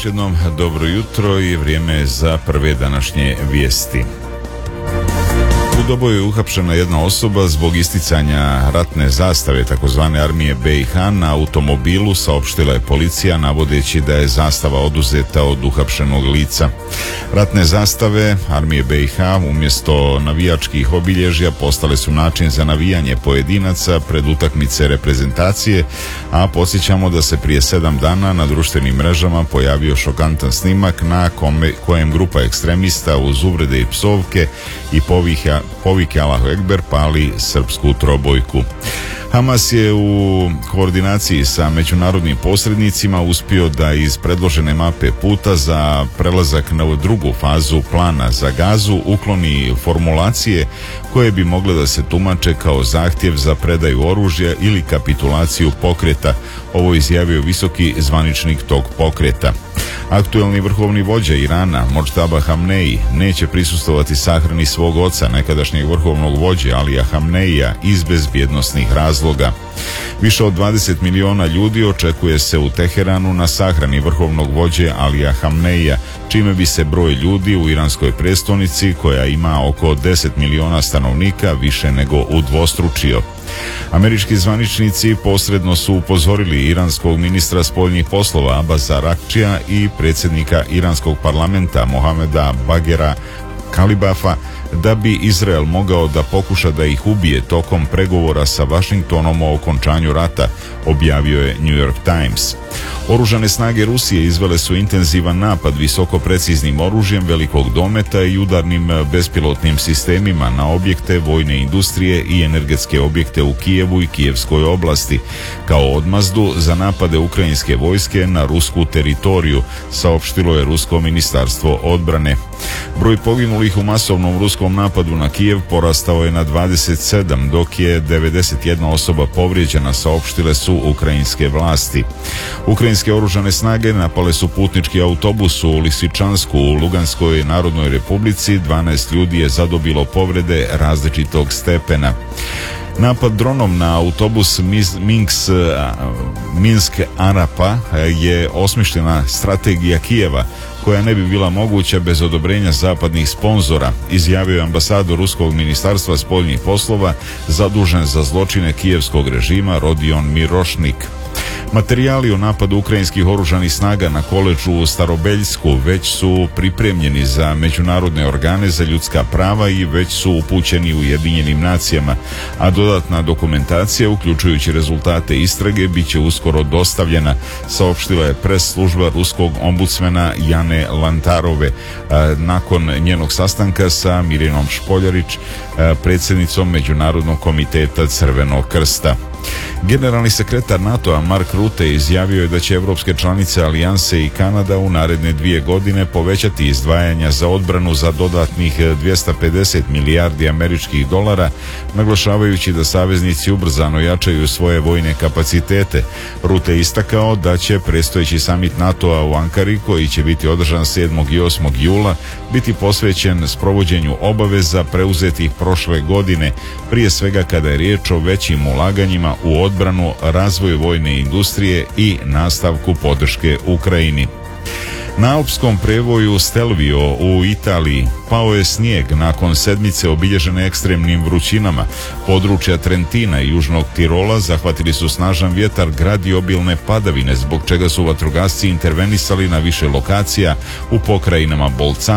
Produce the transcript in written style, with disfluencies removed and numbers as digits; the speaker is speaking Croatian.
jednom dobro jutro i vrijeme je za prve današnje vijesti. U Doboju je uhapšena jedna osoba zbog isticanja ratne zastave takozvane armije BiH na automobilu, saopštila je policija navodeći da je zastava oduzeta od uhapšenog lica. Ratne zastave armije BiH umjesto navijačkih obilježja postale su način za navijanje pojedinaca pred utakmice reprezentacije, a podsjećamo da se prije 7 dana na društvenim mrežama pojavio šokantan snimak na kojem grupa ekstremista uz uvrede i psovke i povike Allahu Ekber pali srpsku trobojku. Hamas je u koordinaciji sa međunarodnim posrednicima uspio da iz predložene mape puta za prelazak na drugu fazu plana za Gazu ukloni formulacije koje bi mogle da se tumače kao zahtjev za predaju oružja ili kapitulaciju pokreta. Ovo izjavio visoki zvaničnik tog pokreta. Aktuelni vrhovni vođa Irana, Modžtaba Hamneji, neće prisustvovati sahrani svog oca, nekadašnjeg vrhovnog vođe Alija Hamneija, iz bezbjednosnih razloga. Više od 20 miliona ljudi očekuje se u Teheranu na sahrani vrhovnog vođe Alija Hamneija, čime bi se broj ljudi u iranskoj prestonici, koja ima oko 10 miliona stanovnika, više nego udvostručio. Američki zvaničnici posredno su upozorili iranskog ministra spoljnih poslova Abasa Arakčija i predsjednika iranskog parlamenta Mohameda Bagera Kalibafa da bi Izrael mogao da pokuša da ih ubije tokom pregovora sa Vašingtonom o okončanju rata, objavio je New York Times. Oružane snage Rusije izvele su intenzivan napad visoko preciznim oružjem velikog dometa i udarnim bespilotnim sistemima na objekte vojne industrije i energetske objekte u Kijevu i Kijevskoj oblasti, kao odmazdu za napade ukrajinske vojske na rusku teritoriju, saopštilo je rusko ministarstvo odbrane. Broj poginulih u masovnom ruskom napadu na Kijev porastao je na 27, dok je 91 osoba povrijeđena, saopštile su ukrajinske vlasti. Ukrajinske oružane snage napale su putnički autobus u Lisičansku u Luganskoj Narodnoj Republici, 12 ljudi je zadobilo povrede različitog stepena. Napad dronom na autobus Minsk-Arapa je osmišljena strategija Kijeva koja ne bi bila moguća bez odobrenja zapadnih sponzora, izjavio je ambasador ruskog ministarstva spoljnih poslova zadužen za zločine kijevskog režima Rodion Mirošnik. Materijali o napadu ukrajinskih oružanih snaga na koledžu u Starobeljsku već su pripremljeni za međunarodne organe za ljudska prava i već su upućeni Ujedinjenim nacijama, a dodatna dokumentacija, uključujući rezultate istrage, bit će uskoro dostavljena, saopštila je pres služba ruskog ombudsmena Jane Lantarove nakon njenog sastanka sa Mirinom Špoljarić, predsjednicom Međunarodnog komiteta Crvenog krsta. Generalni sekretar NATO-a Mark Rutte izjavio je da će evropske članice alijanse i Kanada u naredne 2 godine povećati izdvajanja za odbranu za dodatnih 250 milijardi američkih dolara, naglašavajući da saveznici ubrzano jačaju svoje vojne kapacitete. Rutte je istakao da će predstojeći samit NATO-a u Ankari, koji će biti održan 7. i 8. jula, biti posvećen sprovođenju obaveza preuzetih prošle godine, prije svega kada je riječ o većim ulaganjima u odbranu, razvoju vojne industrije i nastavku podrške Ukrajini. Na alpskom prevoju Stelvio u Italiji pao je snijeg nakon sedmice obilježene ekstremnim vrućinama. Područja Trentina i Južnog Tirola zahvatili su snažan vjetar, grad i obilne padavine, zbog čega su vatrogasci intervenisali na više lokacija u pokrajinama Bolzano,